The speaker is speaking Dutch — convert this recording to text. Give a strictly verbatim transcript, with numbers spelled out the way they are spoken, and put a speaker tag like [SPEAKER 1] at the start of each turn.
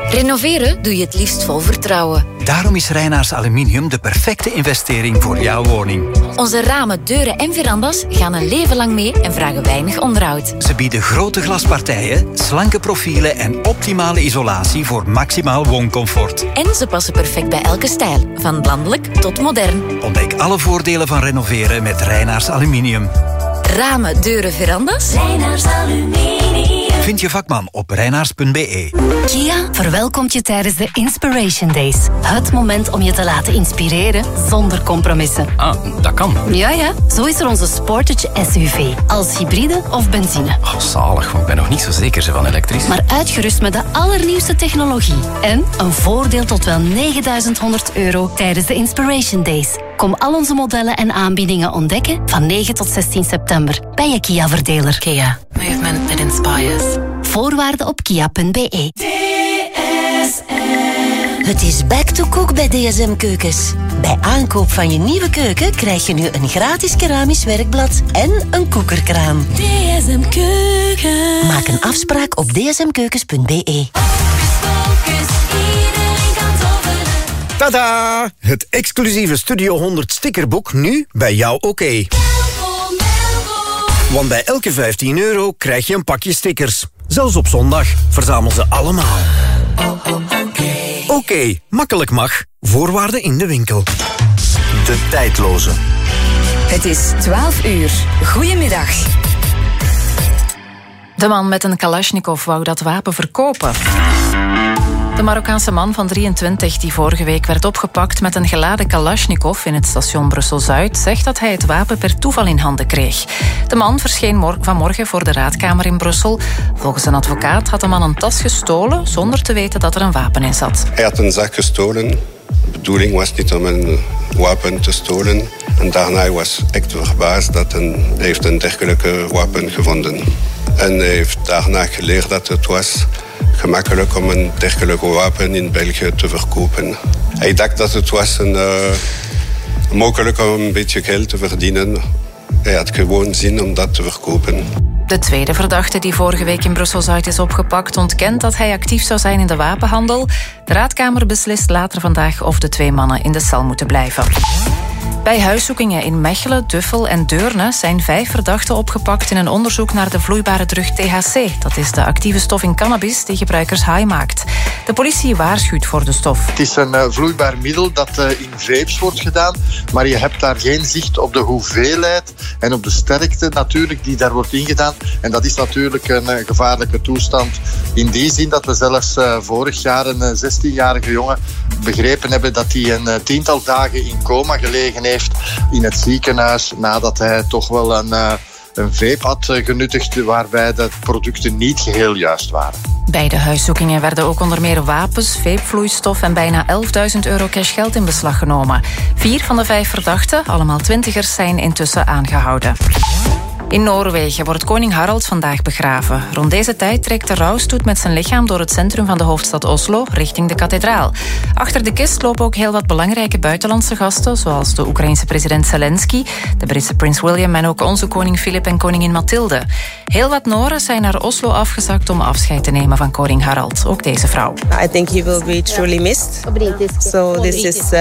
[SPEAKER 1] Renoveren doe je het liefst vol vertrouwen.
[SPEAKER 2] Daarom is Reinaars Aluminium de perfecte investering voor jouw woning.
[SPEAKER 1] Onze ramen, deuren en verandas gaan een leven lang mee en vragen weinig onderhoud.
[SPEAKER 2] Ze bieden grote glaspartijen, slanke profielen en optimale isolatie voor maximaal wooncomfort.
[SPEAKER 1] En ze passen perfect bij elke stijl, van landelijk tot modern.
[SPEAKER 2] Ontdek alle voordelen van renoveren met Reinaars Aluminium.
[SPEAKER 1] Ramen, deuren, verandas?
[SPEAKER 3] Reinaars Aluminium.
[SPEAKER 2] Vind je vakman op reinaars punt b e.
[SPEAKER 4] Kia verwelkomt je tijdens de Inspiration Days. Het moment om je te laten inspireren zonder compromissen.
[SPEAKER 5] Ah, dat kan.
[SPEAKER 4] Ja, ja. Zo is er onze Sportage S U V. Als hybride of benzine.
[SPEAKER 5] Oh, zalig, want ik ben nog niet zo zeker van elektrisch.
[SPEAKER 4] Maar uitgerust met de allernieuwste technologie. En een voordeel tot wel negenduizend honderd euro tijdens de Inspiration Days. Kom al onze modellen en aanbiedingen ontdekken van negen tot zestien september bij je Kia-verdeler.
[SPEAKER 6] Kia. Movement that inspires.
[SPEAKER 4] Voorwaarden op kia punt b e.
[SPEAKER 3] D S M. Het is back to cook bij D S M Keukens. Bij aankoop van je nieuwe keuken krijg je nu een gratis keramisch werkblad en een koekerkraan. D S M Keukens. Maak een afspraak op d s m keukens punt b e.
[SPEAKER 7] Tada! Het exclusieve Studio honderd stickerboek nu bij jou oké. Want bij elke vijftien euro krijg je een pakje stickers. Zelfs op zondag. Verzamel ze allemaal. Oké, okay, makkelijk mag. Voorwaarden in de winkel.
[SPEAKER 8] De tijdloze.
[SPEAKER 9] Het is twaalf uur. Goedemiddag.
[SPEAKER 6] De man met een Kalashnikov wou dat wapen verkopen. De Marokkaanse man van drieëntwintig die vorige week werd opgepakt met een geladen Kalashnikov in het station Brussel-Zuid zegt dat hij het wapen per toeval in handen kreeg. De man verscheen mor- vanmorgen voor de raadkamer in Brussel. Volgens een advocaat had de man een tas gestolen zonder te weten dat er een wapen in zat.
[SPEAKER 10] Hij had een zak gestolen. De bedoeling was niet om een wapen te stolen. En daarna was echt verbaasd dat een, hij heeft een dergelijke wapen gevonden. En hij heeft daarna geleerd dat het was gemakkelijk om een dergelijke wapen in België te verkopen. Hij dacht dat het was een, uh, mogelijk om een beetje geld te verdienen. Hij had gewoon zin om dat te verkopen.
[SPEAKER 6] De tweede verdachte die vorige week in Brussel-Zuid is opgepakt ontkent dat hij actief zou zijn in de wapenhandel. De raadkamer beslist later vandaag of de twee mannen in de cel moeten blijven. Bij huiszoekingen in Mechelen, Duffel en Deurne zijn vijf verdachten opgepakt in een onderzoek naar de vloeibare drug T H C. Dat is de actieve stof in cannabis die gebruikers high maakt. De politie waarschuwt voor de stof.
[SPEAKER 11] Het is een uh, vloeibaar middel dat uh, in vapes wordt gedaan, maar je hebt daar geen zicht op de hoeveelheid en op de sterkte natuurlijk die daar wordt ingedaan. En dat is natuurlijk een uh, gevaarlijke toestand. In die zin dat we zelfs uh, vorig jaar een uh, zestienjarige jongen begrepen hebben dat hij een uh, tiental dagen in coma gelegen heeft in het ziekenhuis nadat hij toch wel een, uh, een vape had uh, genuttigd waarbij de producten niet geheel juist waren.
[SPEAKER 6] Bij de huiszoekingen werden ook onder meer wapens, vapevloeistof en bijna elfduizend euro cashgeld in beslag genomen. Vier van de vijf verdachten, allemaal twintigers, zijn intussen aangehouden. In Noorwegen wordt koning Harald vandaag begraven. Rond deze tijd trekt de rouwstoet met zijn lichaam door het centrum van de hoofdstad Oslo richting de kathedraal. Achter de kist lopen ook heel wat belangrijke buitenlandse gasten, zoals de Oekraïense president Zelensky, de Britse prins William en ook onze koning Filip en koningin Mathilde. Heel wat Noren zijn naar Oslo afgezakt om afscheid te nemen van koning Harald. Ook deze vrouw.
[SPEAKER 12] I think he will be truly missed. So this is